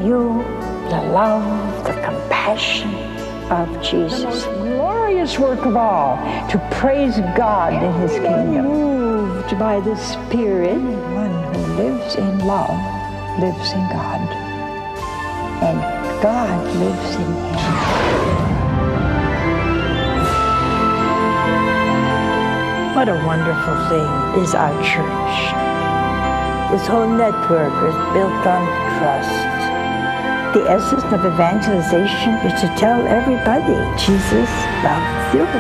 you the love, the compassion of Jesus. The most glorious work of all, to praise God in His kingdom. Moved by the Spirit, anyone who lives in love lives in God, and God lives in him. What a wonderful thing is our church. This whole network is built on trust. The essence of evangelization is to tell everybody Jesus loves you.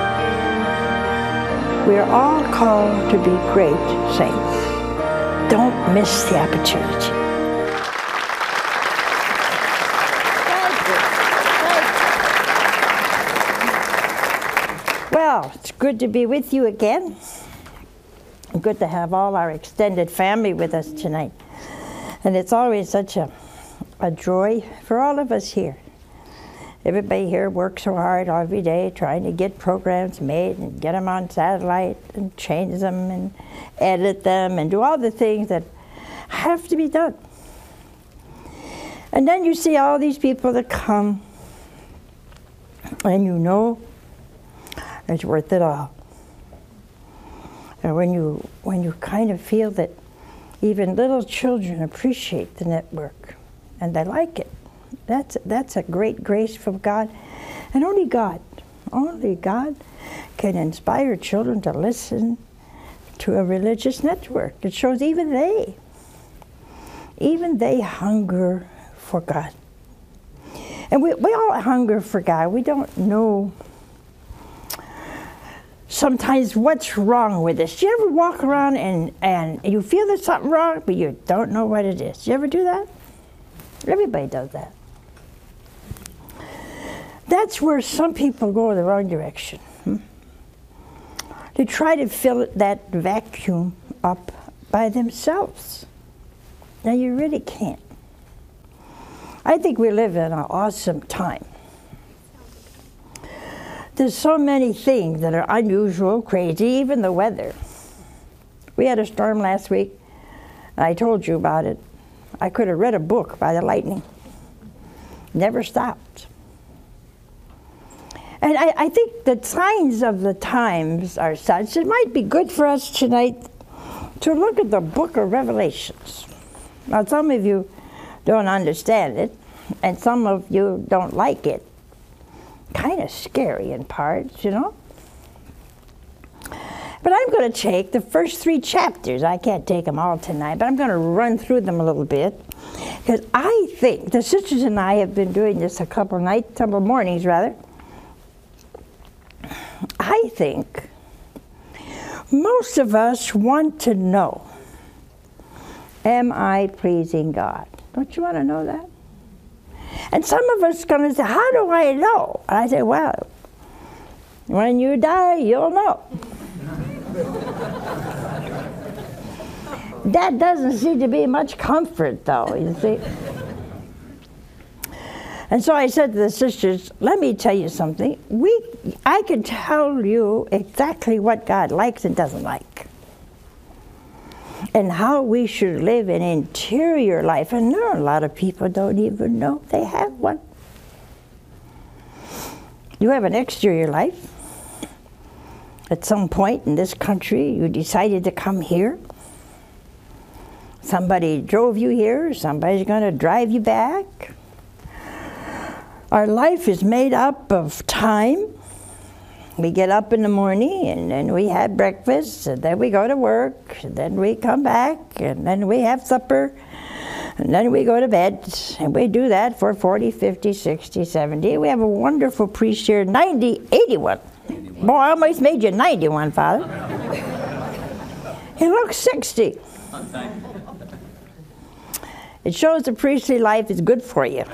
We are all called to be great saints. Don't miss the opportunity. Well, it's good to be with you again. Good to have all our extended family with us tonight. And it's always such a joy for all of us here. Everybody here works so hard every day trying to get programs made and get them on satellite and change them and edit them and do all the things that have to be done. And then you see all these people that come, and you know it's worth it all. And when you kind of feel that even little children appreciate the network and they like it, that's a great grace from God. And only God can inspire children to listen to a religious network. It shows even they hunger for God. And we all hunger for God. We don't know sometimes what's wrong with us. Do you ever walk around and you feel there's something wrong, but you don't know what it is? Do you ever do that? Everybody does that. That's where some people go the wrong direction. They try to fill that vacuum up by themselves. Now you really can't. I think we live in an awesome time. There's so many things that are unusual, crazy, even the weather. We had a storm last week, and I told you about it. I could have read a book by the lightning. Never stopped. And I think the signs of the times are such, it might be good for us tonight to look at the book of Revelations. Now, some of you don't understand it, and some of you don't like it. Kind of scary in parts, you know. But I'm going to take the first 3 chapters. I can't take them all tonight, but I'm going to run through them a little bit. Because I think, the sisters and I have been doing this a couple mornings rather. I think most of us want to know, am I pleasing God? Don't you want to know that? And some of us are going to say, how do I know? And I say, well, when you die, you'll know. That doesn't seem to be much comfort, though, you see. And so I said to the sisters, let me tell you something. I can tell you exactly what God likes and doesn't like, and how we should live an interior life. And there are a lot of people don't even know they have one. You have an exterior life. At some point in this country, you decided to come here. Somebody drove you here. Somebody's going to drive you back. Our life is made up of time. We get up in the morning, and then we have breakfast, and then we go to work, and then we come back, and then we have supper, and then we go to bed, and we do that for 40, 50, 60, 70. We have a wonderful priest here, 81. Boy, I almost made you 91, Father. He looks 60. It shows the priestly life is good for you.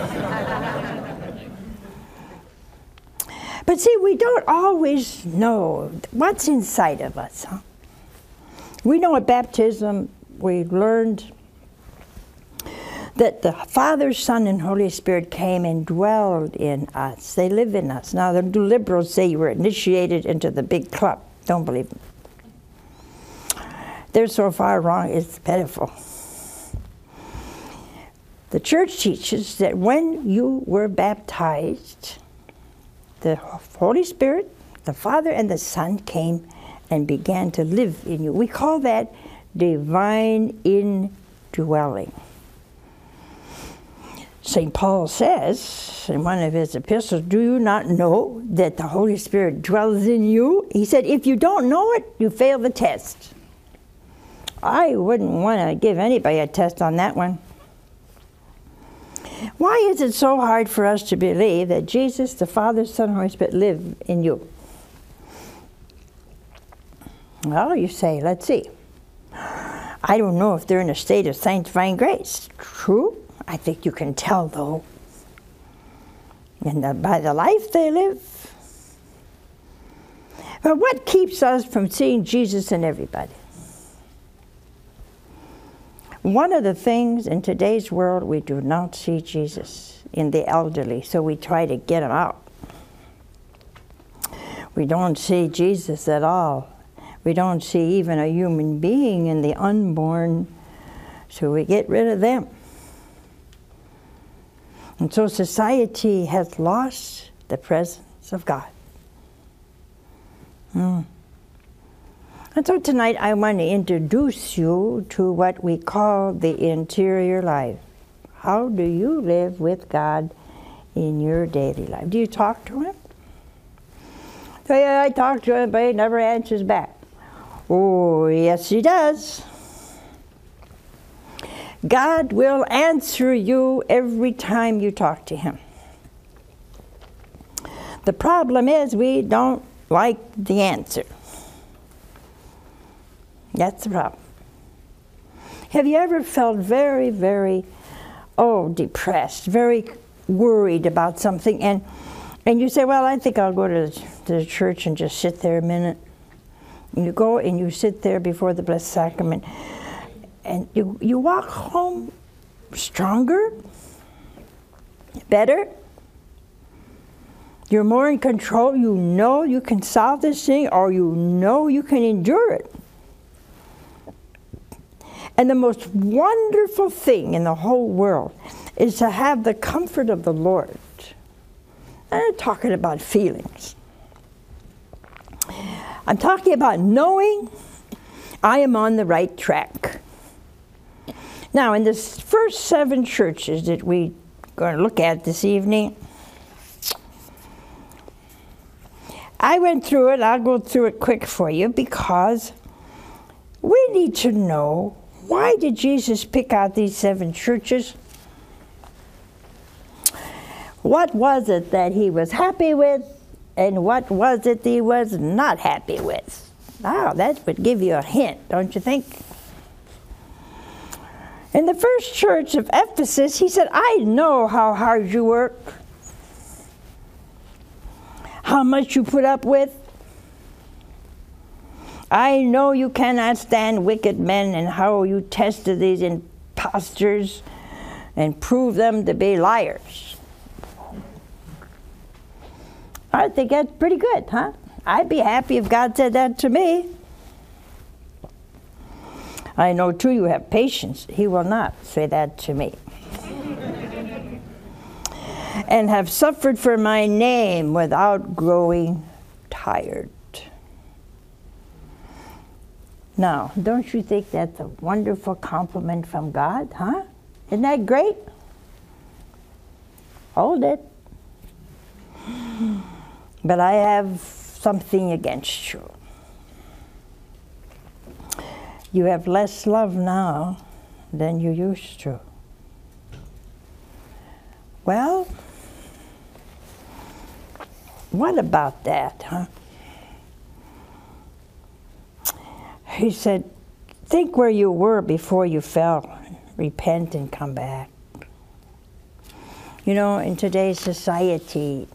But see, we don't always know what's inside of us. Huh? We know at baptism, we learned that the Father, Son, and Holy Spirit came and dwelled in us. They live in us. Now, the liberals say you were initiated into the big club. Don't believe them. They're so far wrong, it's pitiful. The church teaches that when you were baptized, the Holy Spirit, the Father and the Son came and began to live in you. We call that divine indwelling. St. Paul says in one of his epistles, do you not know that the Holy Spirit dwells in you? He said, if you don't know it, you fail the test. I wouldn't want to give anybody a test on that one. Why is it so hard for us to believe that Jesus, the Father, Son, and Holy Spirit live in you? Well, you say, let's see. I don't know if they're in a state of sanctifying grace. True. I think you can tell, though. And by the life they live. But what keeps us from seeing Jesus in everybody? One of the things in today's world, we do not see Jesus in the elderly, so we try to get him out. We don't see Jesus at all. We don't see even a human being in the unborn, so we get rid of them. And so society has lost the presence of God. And so tonight I want to introduce you to what we call the interior life. How do you live with God in your daily life? Do you talk to him? So, yeah, I talk to him, but he never answers back. Oh, yes, he does. God will answer you every time you talk to him. The problem is we don't like the answer. That's the problem. Have you ever felt very, very, depressed, very worried about something, and you say, well, I think I'll go to the church and just sit there a minute. And you go and you sit there before the Blessed Sacrament, and you walk home stronger, better. You're more in control. You know you can solve this thing, or you know you can endure it. And the most wonderful thing in the whole world is to have the comfort of the Lord. I'm not talking about feelings. I'm talking about knowing I am on the right track. Now, in the first 7 churches that we're going to look at this evening, I went through it. I'll go through it quick for you because we need to know, why did Jesus pick out these 7 churches? What was it that he was happy with, and what was it he was not happy with? Now, that would give you a hint, don't you think? In the first church of Ephesus, he said, I know how hard you work, how much you put up with. I know you cannot stand wicked men, and how you tested these impostors and proved them to be liars. I think that's pretty good, huh? I'd be happy if God said that to me. I know, too, you have patience. He will not say that to me. And have suffered for my name without growing tired. Now, don't you think that's a wonderful compliment from God, huh? Isn't that great? Hold it. But I have something against you. You have less love now than you used to. Well, what about that, huh? He said, think where you were before you fell. Repent and come back. You know, in today's society,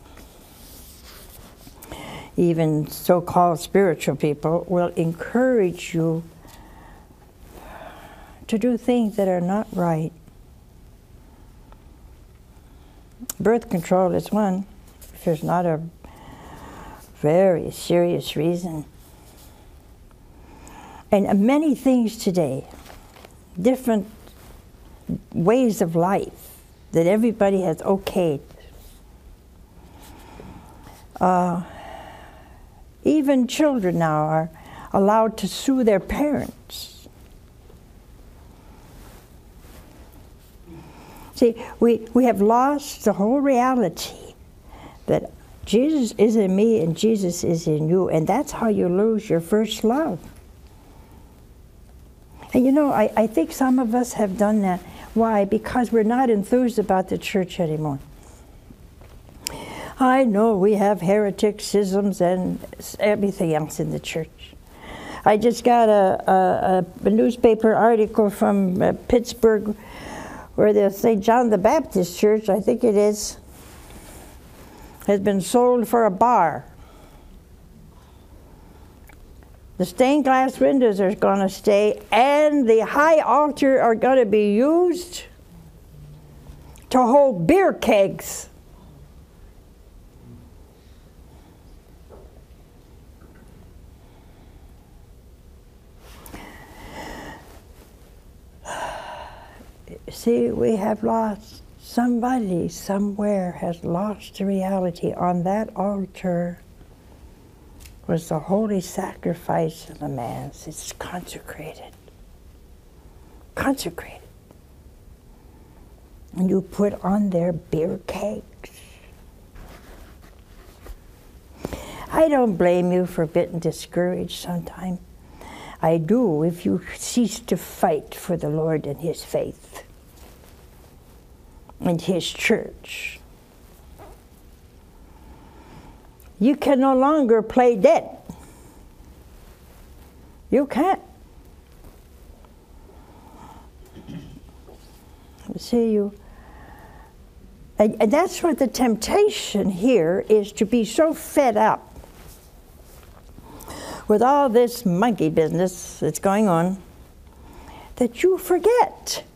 even so-called spiritual people will encourage you to do things that are not right. Birth control is one, if there's not a very serious reason. And many things today, different ways of life that everybody has okayed. Even children now are allowed to sue their parents. See, we have lost the whole reality that Jesus is in me and Jesus is in you, and that's how you lose your first love. And you know, I think some of us have done that. Why? Because we're not enthused about the church anymore. I know we have heretics, schisms, and everything else in the church. I just got a newspaper article from Pittsburgh where the St. John the Baptist Church, I think it is, has been sold for a bar. The stained glass windows are going to stay, and the high altar are going to be used to hold beer kegs. See, we have lost, somebody somewhere has lost the reality. On that altar was the holy sacrifice of the Mass. It's consecrated. Consecrated. And you put on there beer kegs. I don't blame you for getting discouraged sometimes. I do if you cease to fight for the Lord and His faith and His church. You can no longer play dead. You can't. See, and that's what the temptation here is, to be so fed up with all this monkey business that's going on that you forget